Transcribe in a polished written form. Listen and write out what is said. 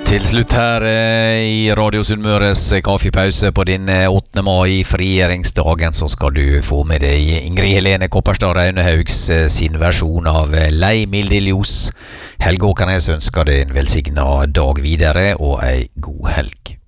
Til slutt her i Radio Sunnmøres kaffepause på din 8. mai, frigjøringsdagen, så skal du få med deg Ingrid Helene Kopperstad Raunehaugs sin versjon av Lei milde ljos. Helge Åkernes ønsker deg en velsignet dag videre og ei god helg.